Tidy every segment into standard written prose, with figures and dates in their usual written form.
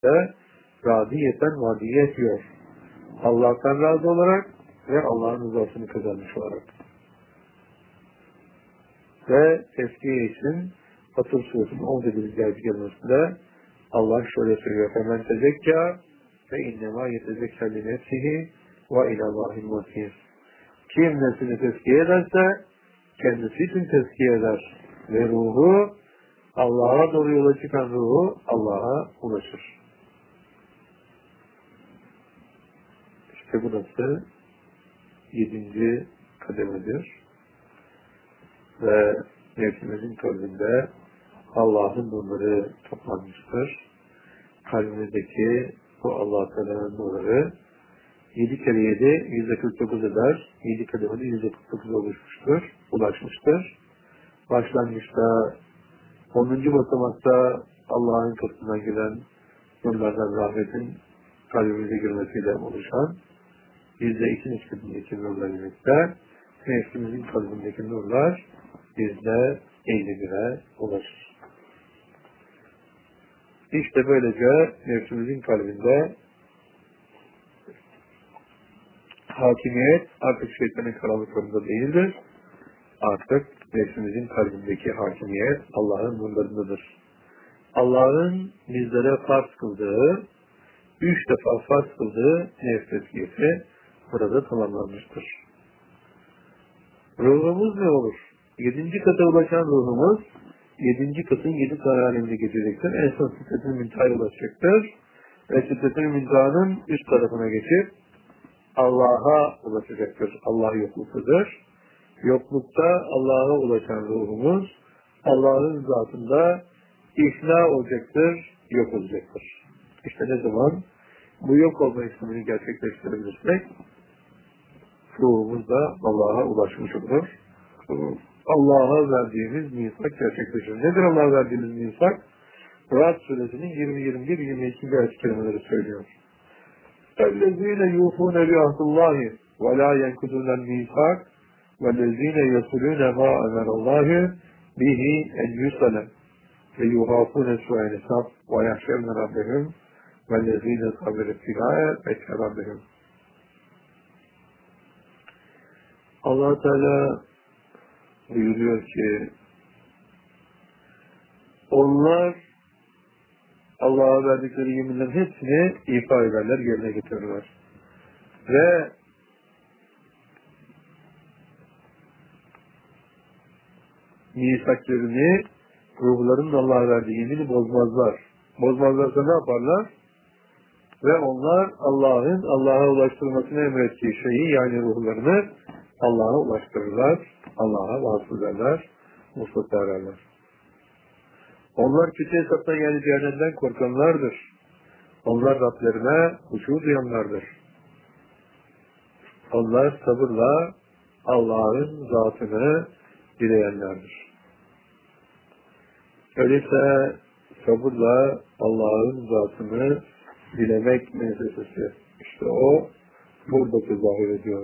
radiyeten vadiyet diyor. Allah'tan razı olarak ve Allah'ın rızasını kazanmış olarak. Ve tezkiye için Fatır Suresi'nin 11. ayet kelimesinde Allah şöyle söylüyor: "Femen tezekka fe innema yetezekka li nefsihi ve ilallahil masir." Kim nefsini tezkiye ederse kendisi için tezkiye eder ve ruhu, Allah'a doğru yola çıkan ruhu Allah'a ulaşır. İşte burası 7. kademedir. Ve nefsimizin kalbinde Allah'ın nurları toplanmıştır. Kalbimizdeki bu Allah Teala'nın nurları 7 kere 7 149 eder. 7 kademede 149 oluşmuştur, ulaşmıştır. Başlangıçta 10. basamakta Allah'ın katından gelen nurlardan rahmetin kalbimize girmesiyle oluşan %2 nurlar birlikte nefsimizin kalbindeki nurlar %51'e ulaşır. İşte böylece nefsimizin kalbinde hakimiyet artık şeytanın karanlıklarında değildir. Artık nefsimizin kalbindeki hakimiyet Allah'ın nurlarındadır. Allah'ın bizlere farz kıldığı, 3 defa farz kıldığı nefs tezkiyesi burada tamamlanmıştır. Ruhumuz ne olur? 7. kata ulaşan ruhumuz 7. katın 7 tane halinde geçecektir. En son Sidret-i Münteha'ya ulaşacaktır. Ve Sidret-i Münteha'nın üst tarafına geçip Allah'a ulaşacaktır. Allah yokluktadır. Yoklukta Allah'a ulaşan ruhumuz Allah'ın zatında ifna olacaktır, yok olacaktır. İşte ne zaman bu yok olma işlemini gerçekleştirebilirsek ruhumuz da Allah'a ulaşmış olur. Allah'a verdiğimiz misak gerçekleşir. Nedir Allah'a verdiğimiz misak? Ra'd suresinin 20, 21, 22. ayet kelimeleri söylüyor. اَلَّذ۪ينَ يُوفُونَ بِعَهْدِ اللّٰهِ وَلَا يَنْكُدُونَ الْمِيثَاقَ وَالَّذ۪ينَ يَصُلُونَ مَا أَمَرَ اللّٰهِ بِهِ اَنْ يُصَلَ وَيُخَافُونَ سُوءَ الْحِسَابِ وَيَخْشَوْنَ رَبَّهُمْ وَالَّذ۪ينَ صَبَرُوا ابْتِغَاءَ وَجْهِ رَبِّهِمْ. Allah Teala buyuruyor ki onlar Allah'a verdikleri yeminlerin hepsini ifa ederler, yerine getirirler. Ve misaklerini, ruhlarının Allah'a verdiği yemini bozmazlar. Bozmazlarsa ne yaparlar? Ve onlar Allah'a ulaştırmasını emrettiği şeyi, yani ruhlarını Allah'a ulaştırırlar, Allah'a vasıl ederler, muslat ederler. Onlar kötü hesaptan, yani cehennemden korkanlardır. Onlar Rablerine huşu duyanlardır. Onlar sabırla Allah'ın zatını dileyenlerdir. Öyleyse sabırla Allah'ın zatını dilemek meselesi. İşte o burada tezahür ediyor.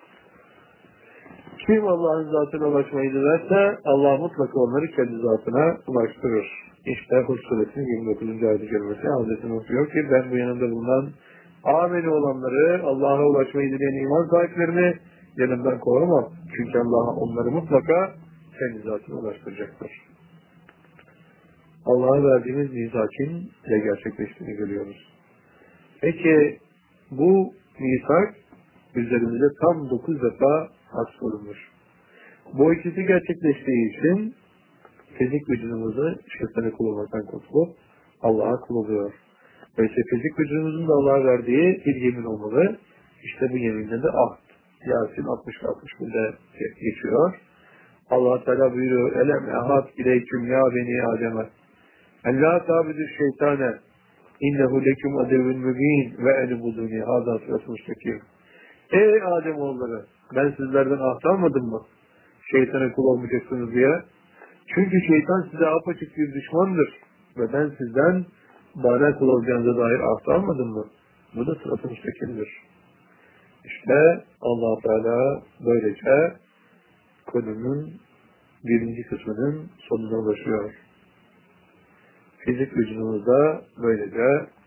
Kim Allah'ın zatına ulaşmayı dilerse Allah mutlaka onları kendi zatına ulaştırır. İşte Hud suresinin 29. ayet-i kerimesi Hazreti Nuh diyor ki ben bu yanımda bulunan ameli olanları, Allah'a ulaşmayı dileyen iman sahiplerini yanımdan kovamam. Çünkü Allah onları mutlaka kendi zatına ulaştıracaktır. Allah'a verdiğimiz misakin ile gerçekleştiğini görüyoruz. Peki bu misak üzerimizde tam 9 defa hasfolunmuş. Bu ikisi gerçekleştiği için fizik vücudumuzu şeytana kul olmaktan kurtulup Allah'a kul oluyor. Ve işte fizik vücudumuzun da Allah'a verdiği bir yemin olmalı. İşte bu yeminle de ahd. Yasin 60-61'de geçiyor. Allah Teala buyuruyor: Elem ehad ileyküm ya beni Adem'e en la tabidu şeytane innehu leküm adevün mübin ve enibuduni hâzâ sırası müstakim. Ey Adem oğulları, ben sizlerden ahd almadım mı? Şeytana kul olmayacaksınız diye. Çünkü şeytan size apaçık bir düşmandır. Ve ben sizden bana kul olacağınıza dair ahd almadım mı? Bu da sırası müstakimdir. İşte Allah Teala böylece konunun birinci kısmının sonuna ulaşıyor. Fizik vücudumuzda böylece